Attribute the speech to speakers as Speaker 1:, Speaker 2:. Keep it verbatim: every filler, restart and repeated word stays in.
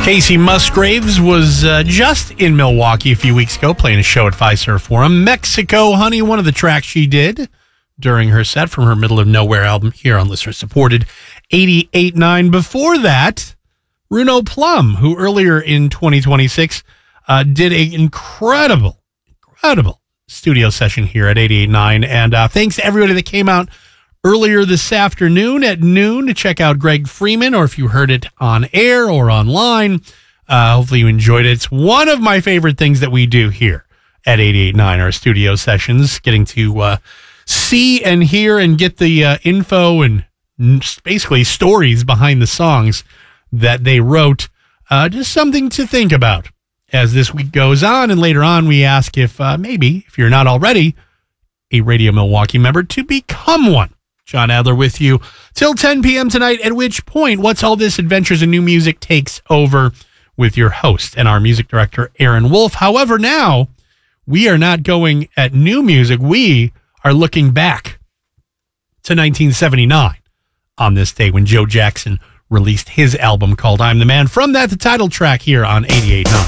Speaker 1: Casey Musgraves was uh, just in Milwaukee a few weeks ago playing a show at Fiserv Forum. Mexico Honey, one of the tracks she did during her set from her Middle of Nowhere album here on listener-supported eighty-eight point nine. Before that, Runo Plum, who earlier in twenty twenty-six uh, did an incredible, incredible studio session here at eighty-eight point nine. And uh, thanks to everybody that came out earlier this afternoon at noon to check out Greg Freeman, or if you heard it on air or online, uh, hopefully you enjoyed it. It's one of my favorite things that we do here at eighty-eight point nine, our studio sessions, getting to uh, see and hear and get the uh, info and basically stories behind the songs that they wrote. Uh, just something to think about as this week goes on. And later on, we ask if uh, maybe, if you're not already a Radio Milwaukee member, to become one. John Adler with you till ten p.m. tonight, at which point What's All This Adventures in New Music takes over with your host and our music director, Aaron Wolf. However, now we are not going at new music. We are looking back to nineteen seventy-nine on this day when Joe Jackson released his album called I'm the Man. From that, the title track here on eighty-eight point nine.